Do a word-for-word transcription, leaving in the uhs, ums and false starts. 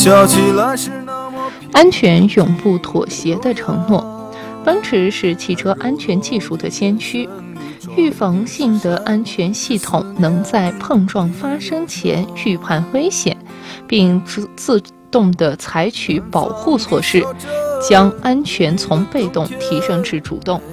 安全永不妥协的承诺。奔驰是汽车安全技术的先驱，预防性的安全系统能在碰撞发生前预判危险，并自自动地采取保护措施，将安全从被动提升至主动。